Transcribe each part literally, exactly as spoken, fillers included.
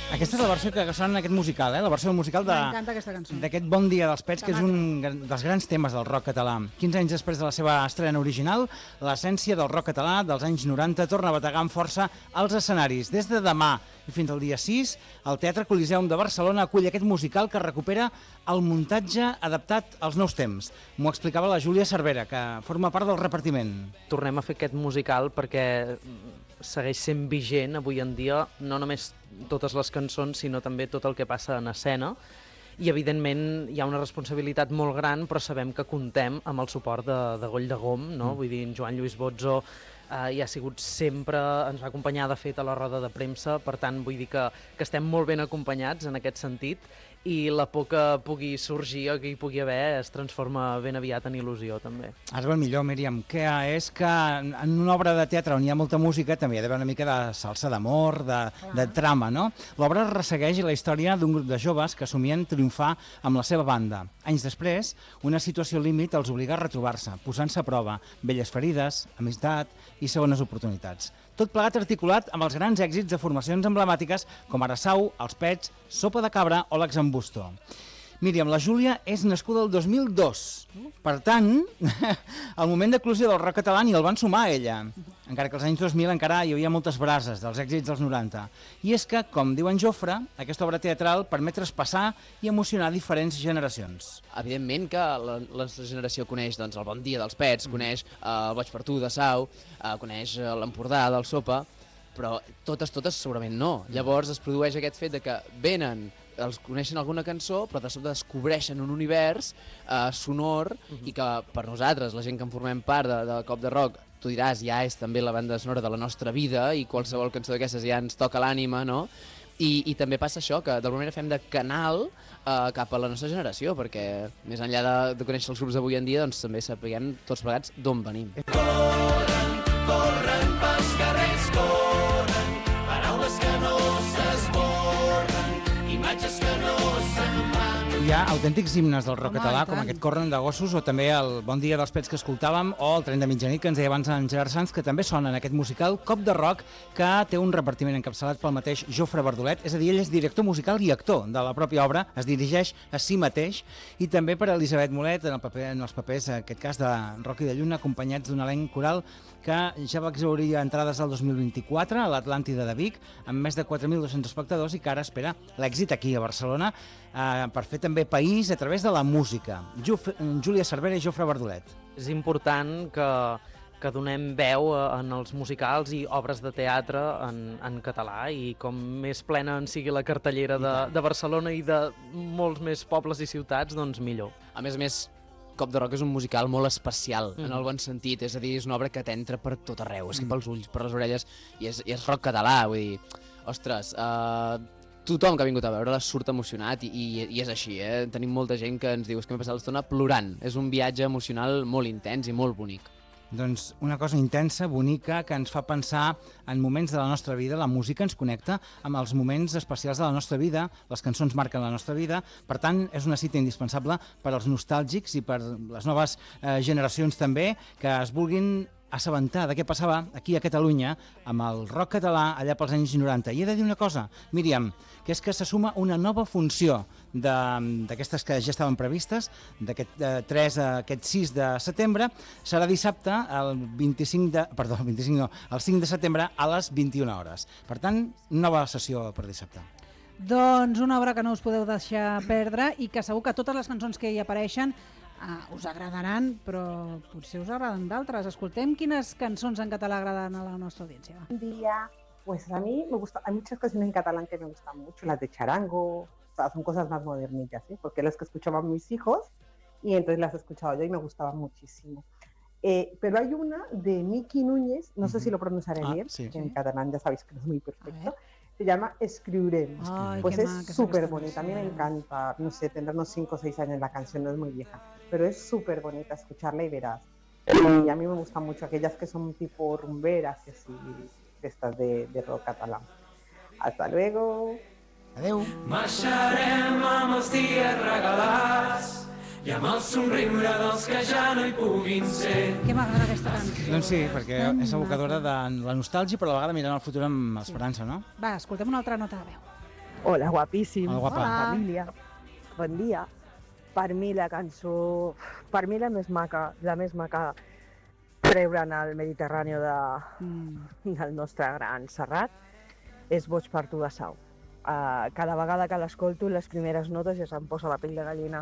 Aquesta és la versió que sona en aquest musical, eh? La versió musical de... M'encanta aquesta cançó. D'aquest Bon dia dels Pets, que és un dels grans temes del rock català. quinze anys després de la seva estrena original, l'essència del rock català dels anys noranta torna a bategar amb força als escenaris. Des de demà i fins al dia sis, el Teatre Coliseum de Barcelona acull aquest musical que recupera el muntatge adaptat als nous temps. M'ho explicava la Júlia Cervera, que forma part del repartiment. Tornem a fer aquest musical perquè segueix sent vigent avui en dia, no només totes les cançons, sinó també tot el que passa en escena. I, evidentment, hi ha una responsabilitat molt gran, però sabem que comptem amb el suport de, de Goll de Gom, no? Mm. Vull dir, en Joan Lluís Bozzo eh, hi ha sigut sempre, ens va acompanyar, de fet, a la roda de premsa, per tant, vull dir que, que estem molt ben acompanyats en aquest sentit, i la por que pugui sorgir o que hi pugui haver es transforma ben aviat en il·lusió, també. Ara el millor, Míriam, que és que en una obra de teatre on hi ha molta música també hi ha d'haver una mica de salsa d'amor, de, de trama, no? L'obra ressegueix la història d'un grup de joves que somien triomfar amb la seva banda. Anys després, una situació límit els obliga a retrobar-se, posant-se a prova, velles ferides, amistat i segones oportunitats. Tot plegat articulat amb els grans èxits de formacions emblemàtiques com ara Sau, Els Pets, Sopa de Cabra o l'Exambusto. Míriam, la Júlia és nascuda el dos mil dos. Per tant, al moment d'eclosió del rock català ni el van sumar a ella. Encara que als anys dos mil encara hi havia moltes brases dels èxits dels noranta. I és que, com diu en Jofre, aquesta obra teatral permet traspassar i emocionar diferents generacions. Evidentment que la, la generació coneix doncs, el Bon dia dels Pets, coneix eh, el Boig per tu de Sau, eh, coneix eh, l'Empordà del Sopa, però totes, totes segurament no. Llavors es produeix aquest fet de que venen, els coneixen alguna cançó, però de sobte descobreixen un univers eh, sonor uh-huh. i que per nosaltres, la gent que en formem part de, de Cop de Rock, tu diràs, ja és també la banda sonora de la nostra vida i qualsevol cançó d'aquestes ja ens toca l'ànima, no? I, I també passa això, que d'alguna manera fem de canal eh, cap a la nostra generació, perquè més enllà de, de conèixer els grups d'avui en dia, doncs també sapiguem tots plegats d'on venim. Corren, corren pels carrers, corren, paraules que no s'esborren, imatges que no se'n van. Hi ha autèntics himnes del rock català, com aquest Corren de gossos, o també el Bon dia dels Pets que escoltàvem, o el Tren de mitjanit, que ens deia abans en Gerard Sanz, que també sona en aquest musical Cop de Rock, que té un repartiment encapçalat pel mateix Jofre Verdolet, és a dir, ell és director musical i actor de la pròpia obra, es dirigeix a si mateix, i també per Elisabet Molet, en, el paper, en els papers, en aquest cas de Roc i de Lluna, acompanyats d'un elenc coral que ja va exhaurir entrades al dos mil vint-i-quatre a l'Atlàntida de Vic, amb més de quatre mil dos-cents espectadors, i que ara espera l'èxit aquí a Barcelona eh, per fer també país a través de la música. Juf, Júlia Cervera i Jofre Verdolet. És important que, que donem veu en els musicals i obres de teatre en, en català, i com més plena en sigui la cartellera de, de Barcelona i de molts més pobles i ciutats, doncs millor. A més a més, Cop de Rock és un musical molt especial, mm. en el bon sentit, és a dir, és una obra que t'entra per tot arreu, és que pels ulls, per les orelles, i és, i és rock català, vull dir, ostres, uh, tothom que ha vingut a veure-la surt emocionat, i, i, i és així, eh? Tenim molta gent que ens diu, és que m'he passat l'estona plorant, és un viatge emocional molt intens i molt bonic. Doncs una cosa intensa, bonica, que ens fa pensar en moments de la nostra vida. La música ens connecta amb els moments especials de la nostra vida, les cançons marquen la nostra vida, per tant és una cita indispensable per als nostàlgics i per les noves eh, generacions també, que es vulguin assabentar de què passava aquí a Catalunya amb el rock català allà pels anys noranta. I he de dir una cosa, Míriam, que és que se suma una nova funció d'aquestes que ja estaven previstes, d'aquest eh, tres a aquest sis de setembre, serà dissabte, el vint-i-cinc de... Perdó, el vint-i-cinc no, el cinc de setembre a les vint-i-una hores. Per tant, nova sessió per dissabte. Doncs una obra que no us podeu deixar perdre i que segur que totes les cançons que hi apareixen Uh, us agradaran, però potser us agraden d'altres. Escoltem quines cançons en català agraden a la nostra audiència. Un día, pues a mí me gusta, hay muchas canciones en catalán que me gustan mucho, las de charango, o sea, son cosas más modernillas, ¿eh? Porque las que escuchaban mis hijos y entonces las he escuchado yo y me gustaban muchísimo. Eh, pero hay una de Miki Núñez, no uh-huh. sé si lo pronunciaré ah, bien, sí. que en catalán ya sabéis que no es muy perfecto. Se llama Escriurem. Ay, pues es súper bonita, a mí me encanta, no sé, tendrá unos cinco o seis años la canción, no es muy vieja, pero es súper bonita escucharla y verás. Y a mí me gustan mucho aquellas que son tipo rumberas, que sí, estas de, de rock catalán. Hasta luego. Adeu. Marxarem amb els dies regalats i amb el somriure dels que ja no hi puguin ser. Què m'agrada aquesta cançó. Doncs sí, perquè és evocadora de la nostàlgia, però a la vegada mirant el futur amb esperança, no? Va, escoltem una altra nota de veu. Hola, guapíssim. Hola, guapa. Hola. Família. Bon dia. Per mi la cançó... Per mi la més maca, la més maca treure en el Mediterrani de, Mm. del nostre gran Serrat és Boig per tu de Sau. Uh, cada vegada que l'escolto, les primeres notes ja se'm posa la pell de gallina.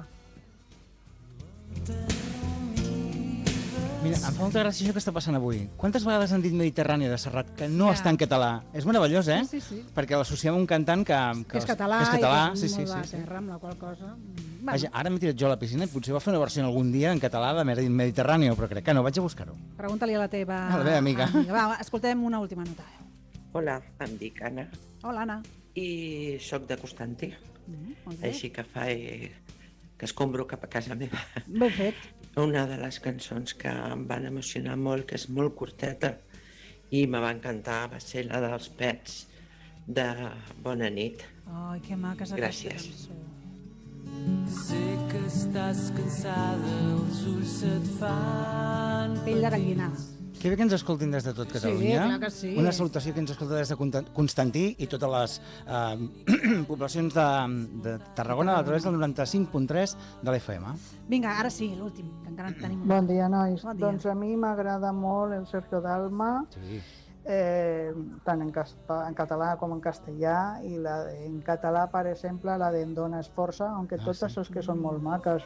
Mira, em fa molta gràcia això que està passant avui. Quantes vegades han dit Mediterrània de Serrat que no Ja. està en català? És meravellós, eh? Sí, sí, sí. Perquè l'associem a un cantant que... Que és català, que és català. i que sí, és sí, molt sí, de sí. terra, amb la qual cosa... mm, Vaja, Bueno, ara m'he tirat jo a la piscina i potser va fer una versió algun dia en català de Medi- Mediterrani, però crec que no, vaig a buscar-ho. pregunta-li a la teva... A la meva amiga. Va, escoltem una última nota. Hola, em dic Anna Hola, Anna. i sóc de Constantí, Mm, molt bé. així que fa eh, que escombro cap a casa meva. Ben fet. Una de les cançons que em van emocionar molt, que és molt curteta i me va encantar, va ser la dels Pets de Bona nit. Ai, que maca és aquesta Gràcies. cançó. Sé que estàs cansada, els ulls se't fan Pell de gallina. Que bé que ens escoltin des de tot Catalunya. clar que sí. Una salutació que ens escolta des de Conta- Constantí i totes les eh, poblacions de, de Tarragona a través del noranta-cinc punt tres de l'F M. Vinga, ara sí, l'últim, que encara en tenim un. Bon dia, nois. Bon dia. Doncs a mi m'agrada molt el Sergio Dalma, Sí. eh, tant en, casta, en català com en castellà, i la de, en català, per exemple, la de Em dones força, aunque Ah, totes sí. és que són molt maques,